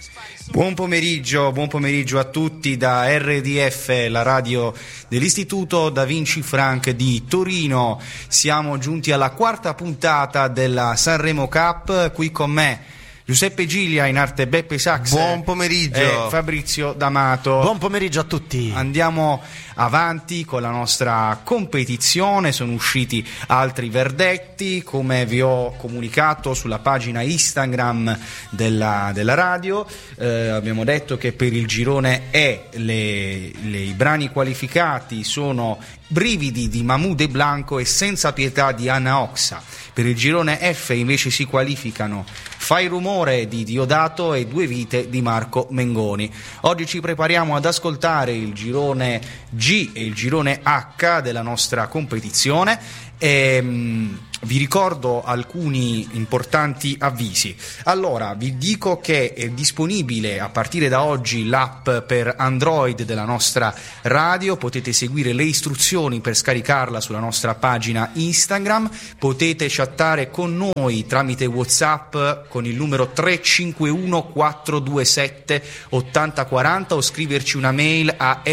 Buon pomeriggio a tutti da RDF, la radio dell'Istituto Da Vinci Frank di Torino. Siamo giunti alla quarta puntata della Sanremo Cup, qui con me Giuseppe Giglia, in arte Beppe Sax. Buon pomeriggio. E Fabrizio D'Amato. Buon pomeriggio a tutti. Andiamo avanti con la nostra competizione. Sono usciti altri verdetti, come vi ho comunicato sulla pagina Instagram della radio. Abbiamo detto che per il girone E i brani qualificati sono Brividi di Mahmood e Blanco e Senza pietà di Anna Oxa. Per il girone F invece si qualificano Fai rumore di Diodato e Due vite di Marco Mengoni. Oggi ci prepariamo ad ascoltare il girone G e il girone H della nostra competizione. Vi ricordo alcuni importanti avvisi. Allora, vi dico che è disponibile a partire da oggi l'app per Android della nostra radio. Potete seguire le istruzioni per scaricarla sulla nostra pagina Instagram. Potete chattare con noi tramite WhatsApp con il numero 351 427 8040 o scriverci una mail a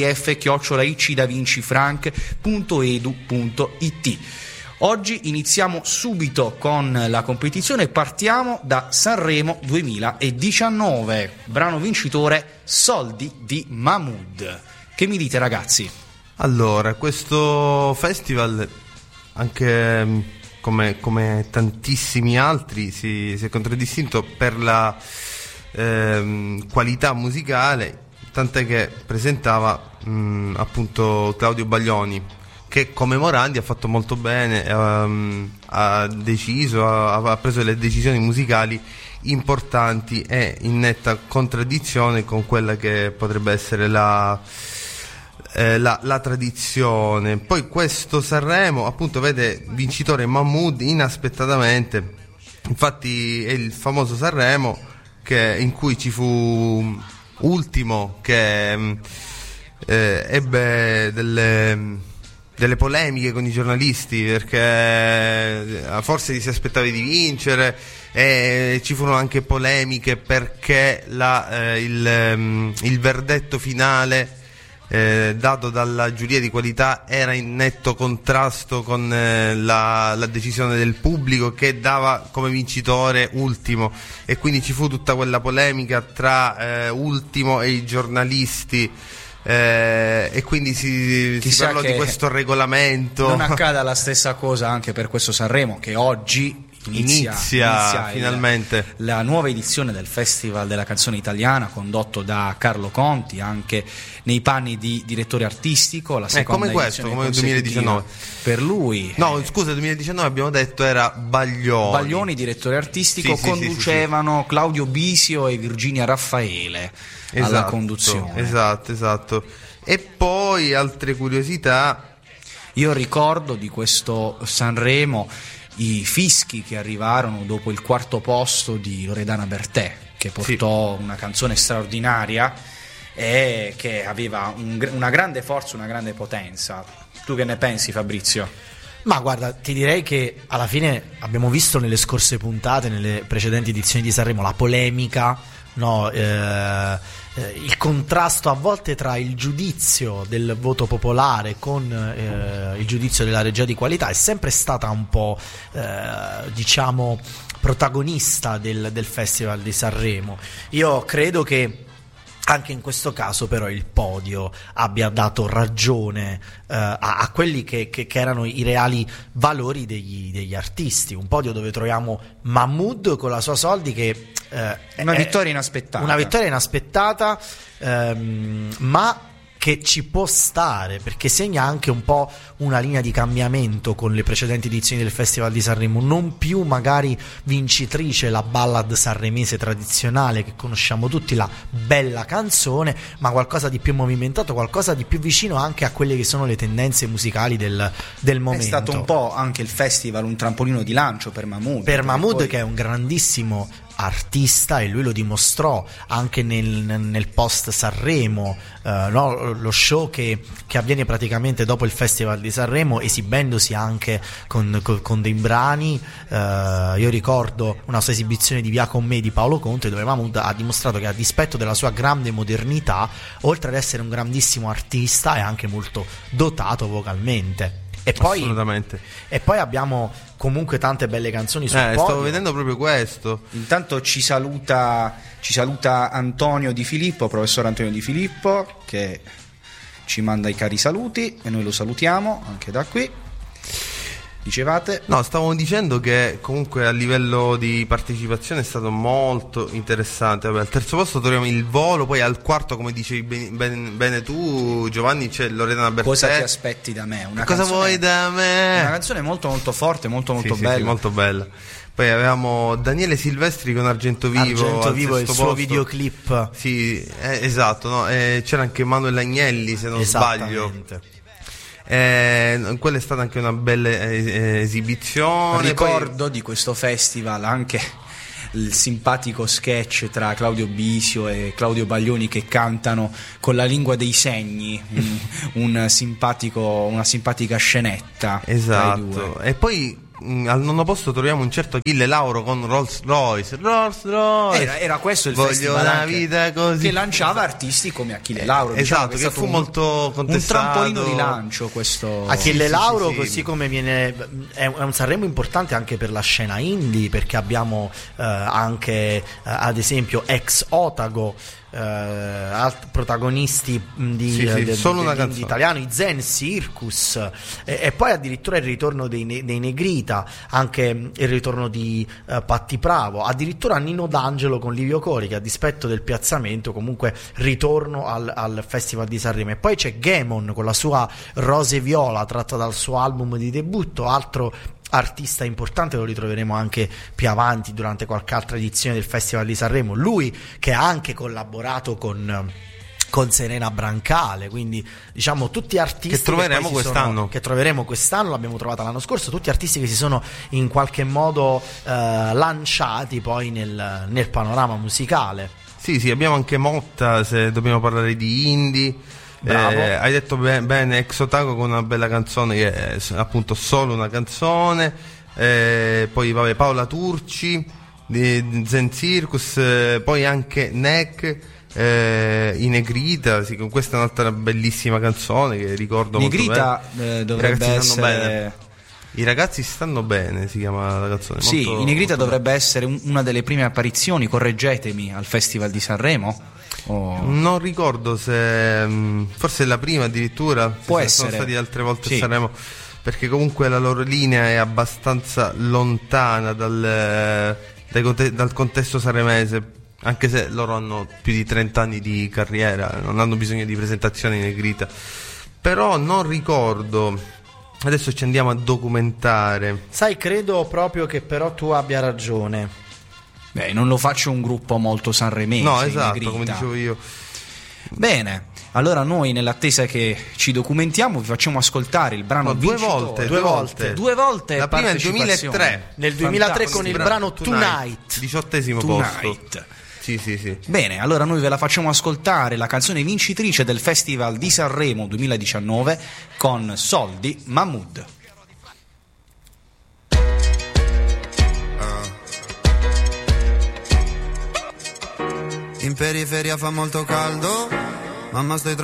rdf@icdavincifrank.edu.it. Oggi iniziamo subito con la competizione e partiamo da Sanremo 2019. Brano vincitore Soldi di Mahmood. Che mi dite, ragazzi? Allora, questo festival, anche come tantissimi altri, si è contraddistinto per la qualità musicale, tant'è che presentava appunto Claudio Baglioni, che come Morandi ha fatto molto bene, ha preso le decisioni musicali importanti e in netta contraddizione con quella che potrebbe essere la tradizione. Poi questo Sanremo appunto vede vincitore Mahmood inaspettatamente. Infatti è il famoso Sanremo in cui ci fu Ultimo che ebbe delle polemiche con i giornalisti, perché forse si aspettava di vincere, e ci furono anche polemiche perché il verdetto finale dato dalla giuria di qualità era in netto contrasto con la decisione del pubblico, che dava come vincitore Ultimo, e quindi ci fu tutta quella polemica tra Ultimo e i giornalisti. E quindi si parlò di questo regolamento. Non accada la stessa cosa anche per questo Sanremo, che oggi inizia finalmente la nuova edizione del Festival della canzone italiana, condotto da Carlo Conti, anche nei panni di direttore artistico. La seconda come questo, come il 2019 per lui. No, scusa, 2019 abbiamo detto era Baglioni, direttore artistico. Conducevano Claudio Bisio e Virginia Raffaele alla conduzione. Esatto. E poi altre curiosità. Io ricordo di questo Sanremo i fischi che arrivarono dopo il quarto posto di Loredana Bertè, che portò una canzone straordinaria e che aveva una grande forza, una grande potenza. Tu che ne pensi, Fabrizio? Ma guarda, ti direi che alla fine abbiamo visto nelle scorse puntate, nelle precedenti edizioni di Sanremo, la polemica, no? Il contrasto a volte tra il giudizio del voto popolare con il giudizio della regia di qualità è sempre stata un po' protagonista del Festival di Sanremo. Io credo che anche in questo caso però il podio abbia dato ragione a quelli che erano i reali valori degli artisti. Un podio dove troviamo Mahmood con la sua Soldi, che una vittoria inaspettata. Una vittoria inaspettata, ma che ci può stare, perché segna anche un po' una linea di cambiamento con le precedenti edizioni del Festival di Sanremo. Non più magari vincitrice la ballad sanremese tradizionale che conosciamo tutti, la bella canzone, ma qualcosa di più movimentato, qualcosa di più vicino anche a quelle che sono le tendenze musicali del momento. È stato un po' anche il festival un trampolino di lancio per Mahmood. Per Mahmood, poi, che è un grandissimo artista, e lui lo dimostrò anche nel post Sanremo, no? Lo show che avviene praticamente dopo il Festival di Sanremo, esibendosi anche con dei brani. Io ricordo una sua esibizione di Via con me di Paolo Conte, dove Mahmood ha dimostrato che, a dispetto della sua grande modernità, oltre ad essere un grandissimo artista, è anche molto dotato vocalmente. Assolutamente. E poi abbiamo comunque tante belle canzoni sul podio. Stavo vedendo proprio questo. Intanto ci saluta Antonio Di Filippo, professor Antonio Di Filippo, che ci manda i cari saluti e noi lo salutiamo anche da qui. Dicevate? No, stavamo dicendo che comunque a livello di partecipazione è stato molto interessante. Vabbè, al terzo posto troviamo Il Volo, poi al quarto, come dicevi bene tu, Giovanni, c'è Loredana Bertè. Cosa ti aspetti da me? Cosa vuoi da me? Una canzone molto molto forte, molto bella. Sì, molto bella. Poi avevamo Daniele Silvestri con Argento Vivo, il suo videoclip. Sì, esatto, no? C'era anche Manuel Agnelli, se non sbaglio. Quella è stata anche una bella esibizione. Ricordo di questo festival anche il simpatico sketch tra Claudio Bisio e Claudio Baglioni, che cantano con la lingua dei segni, una simpatica scenetta. Esatto. E poi al nono posto troviamo un certo Achille Lauro con Rolls Royce. Era questo il Voglio festival una vita così, che lanciava artisti come Achille Lauro. Esatto, diciamo che fu molto contestato. Un trampolino di lancio questo Achille Lauro, così come è un Sanremo importante anche per la scena indie, perché abbiamo anche ad esempio ex Otago, protagonisti di italiano, i Zen Circus, e poi addirittura il ritorno dei Negrita, anche il ritorno di Patti Bravo, addirittura Nino D'Angelo con Livio Cori, che a dispetto del piazzamento comunque ritorno al Festival di Sanremo. E poi c'è Gamon con la sua Rose Viola, tratta dal suo album di debutto, altro artista importante. Lo ritroveremo anche più avanti durante qualche altra edizione del Festival di Sanremo, lui che ha anche collaborato con Serena Brancale, quindi diciamo tutti artisti che troveremo quest'anno, l'abbiamo trovata l'anno scorso, tutti artisti che si sono in qualche modo lanciati poi nel panorama musicale. Sì, abbiamo anche Motta, se dobbiamo parlare di indie. Hai detto bene, Ex Otago con una bella canzone che è appunto solo una canzone. Poi Paola Turci di Zen Circus, poi anche Neck, i Negrita, sì, questa è un'altra bellissima canzone che ricordo Negrita, molto bene. dovrebbe essere I ragazzi stanno bene, si chiama la canzone. Sì, molto, i Negrita molto dovrebbe essere una delle prime apparizioni, correggetemi, al Festival di Sanremo. Non ricordo se forse la prima addirittura. Può essere. Sono stati altre volte sì. a Sanremo, perché comunque la loro linea è abbastanza lontana dal contesto sanremese, anche se loro hanno più di 30 anni di carriera, non hanno bisogno di presentazioni in Negrita. Però non ricordo, adesso ci andiamo a documentare. Sai, credo proprio che però tu abbia ragione. Beh, non lo faccio un gruppo molto sanremese. No, esatto, Negrita, come dicevo io. Bene, allora noi, nell'attesa che ci documentiamo, vi facciamo ascoltare il brano due volte. La prima nel 2003. Nel 2003 con il brano Tonight. 18° posto. Sì. Bene, allora noi ve la facciamo ascoltare, la canzone vincitrice del Festival di Sanremo 2019 con Soldi, Mahmood. In periferia fa molto caldo, mamma stai